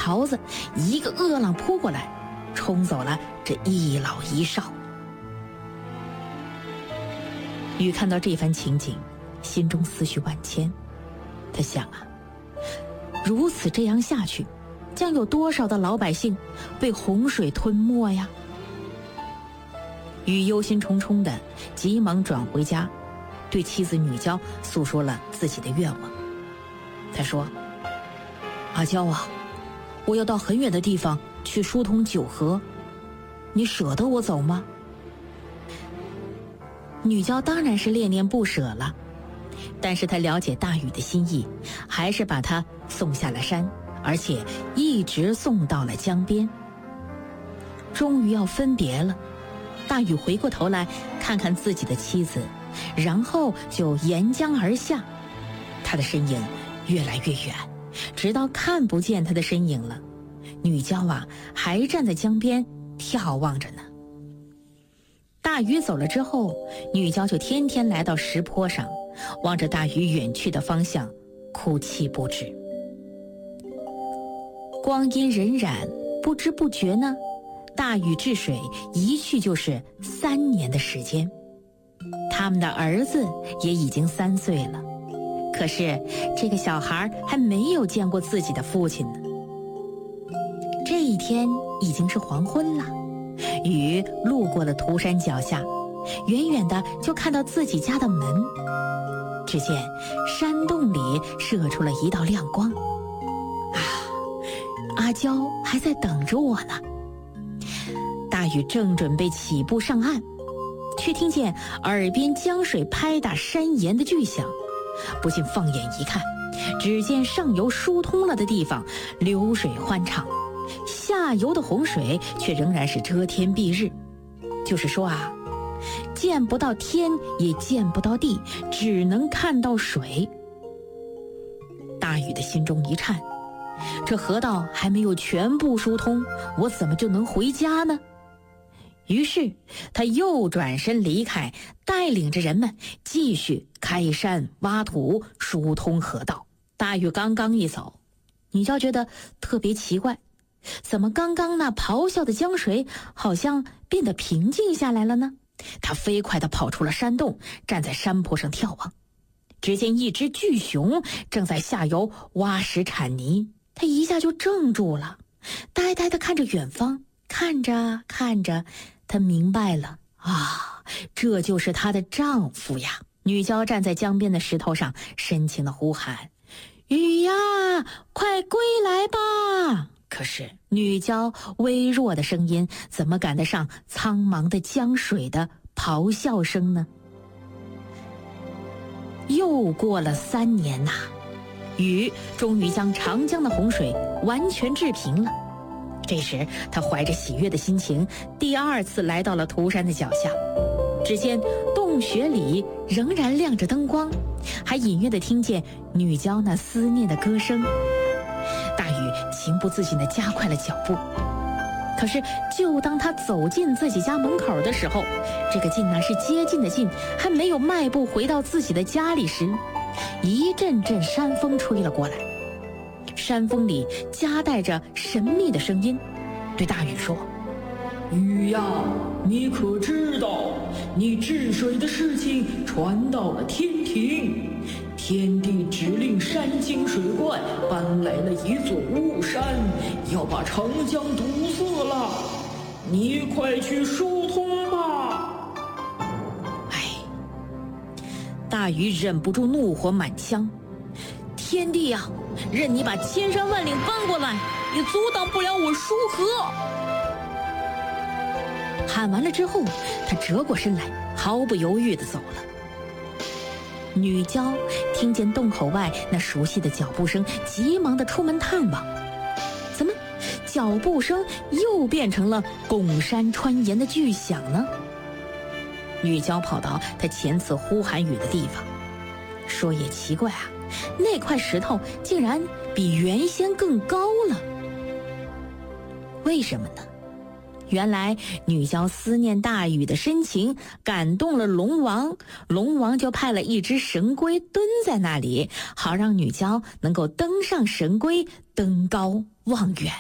桃子，一个饿狼扑过来，冲走了这一老一少。禹看到这番情景，心中思绪万千。他想啊，如此这样下去，将有多少的老百姓被洪水吞没呀？禹忧心忡忡的，急忙转回家，对妻子女娇诉说了自己的愿望。他说：阿娇啊，我要到很远的地方去疏通九河，你舍得我走吗？女娇当然是恋恋不舍了，但是她了解大禹的心意，还是把他送下了山，而且一直送到了江边。终于要分别了，大禹回过头来看看自己的妻子，然后就沿江而下，他的身影越来越远，直到看不见他的身影了。女娇啊，还站在江边眺望着呢。大禹走了之后，女娇就天天来到石坡上，望着大禹远去的方向，哭泣不止。光阴荏苒，不知不觉呢，大禹治水一去就是3年的时间。他们的儿子也已经3岁了，可是这个小孩还没有见过自己的父亲呢。这一天已经是黄昏了，禹路过了涂山脚下，远远的就看到自己家的门。只见山洞里射出了一道亮光。阿娇还在等着我呢。大禹正准备起步上岸，却听见耳边江水拍打山岩的巨响，不禁放眼一看，只见上游疏通了的地方流水欢畅，下游的洪水却仍然是遮天蔽日。就是说啊，见不到天也见不到地，只能看到水。大禹的心中一颤，这河道还没有全部疏通，我怎么就能回家呢？于是他又转身离开，带领着人们继续开山挖土，疏通河道。大禹刚刚一走，女娇觉得特别奇怪，怎么刚刚那咆哮的江水好像变得平静下来了呢？他飞快地跑出了山洞，站在山坡上眺望，只见一只巨熊正在下游挖石铲泥。他一下就怔住了，呆呆地看着远方，看着看着，他明白了啊，这就是她的丈夫呀。女娇站在江边的石头上，深情地呼喊：禹呀，快归来吧！可是女娇微弱的声音怎么赶得上苍茫的江水的咆哮声呢？又过了3年呐，禹终于将长江的洪水完全治平了。这时他怀着喜悦的心情，第2次来到了涂山的脚下。只见洞穴里仍然亮着灯光，还隐约地听见女娇那思念的歌声。大禹情不自禁地加快了脚步。可是就当他走进自己家门口的时候，这个近那是接近的近，还没有迈步回到自己的家里时，一阵阵山风吹了过来。山风里夹带着神秘的声音，对大禹说：禹呀，你可知道你治水的事情传到了天庭，天帝指令山清水灌，搬来了一座巫山，要把长江堵塞了，你快去疏通吧。大禹忍不住怒火满腔：天帝啊，任你把千山万岭搬过来，也阻挡不了我疏河。喊完了之后，他折过身来，毫不犹豫地走了。女娇听见洞口外那熟悉的脚步声，急忙地出门探望。怎么脚步声又变成了拱山穿岩的巨响呢？女娇跑到她前次呼喊雨的地方，说也奇怪啊，那块石头竟然比原先更高了。为什么呢？原来女娇思念大禹的深情感动了龙王，龙王就派了一只神龟蹲在那里，好让女娇能够登上神龟，登高望远。